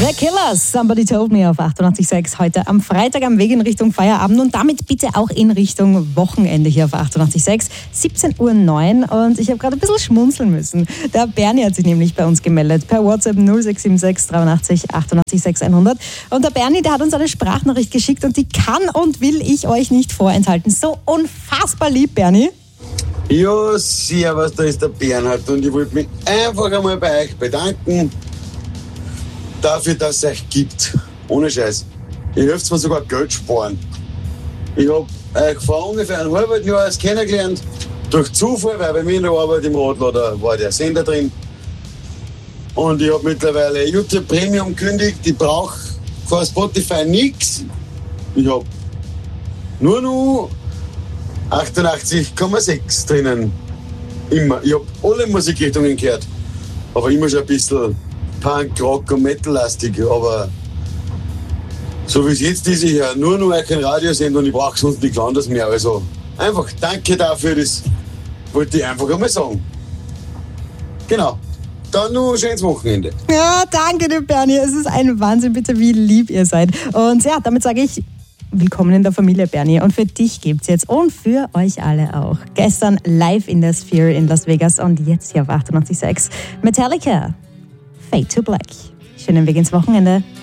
The Killers, Somebody Told Me auf 88.6 heute am Freitag am Weg in Richtung Feierabend und damit bitte auch in Richtung Wochenende hier auf 88.6, 17:09 Uhr und ich habe gerade ein bisschen schmunzeln müssen. Der Bernie hat sich nämlich bei uns gemeldet per WhatsApp 0676 83 88 600 und der Bernie, der hat uns eine Sprachnachricht geschickt und die kann und will ich euch nicht vorenthalten. So unfassbar lieb, Bernie. Ja, servus, da ist der Bernhard und ich wollte mich einfach einmal bei euch bedanken dafür, dass es euch gibt. Ohne Scheiß. Ihr helft mir sogar Geld sparen. Ich habe euch vor ungefähr einem halben Jahr erst kennengelernt, durch Zufall, weil bei mir in der Arbeit im Radlader war der Sender drin. Und ich habe mittlerweile YouTube Premium gekündigt, ich brauche von Spotify nichts. Ich habe nur noch 88,6 drinnen. Immer. Ich habe alle Musikrichtungen gehört. Aber immer schon ein bisschen Punk, Rock und Metal-lastig. Aber so wie es jetzt ist, ich höre nur noch kein Radiosender und ich brauche sonst nichts anderes mehr. Also einfach danke dafür, das wollte ich einfach einmal sagen. Genau. Dann noch ein schönes Wochenende. Ja, danke dir, Bernie. Es ist ein Wahnsinn, bitte, wie lieb ihr seid. Und ja, damit sage ich willkommen in der Familie, Bernie. Und für dich gibt's jetzt und für euch alle auch. Gestern live in der Sphere in Las Vegas und jetzt hier auf 88.6 Metallica, Fade to Black. Schönen Weg ins Wochenende.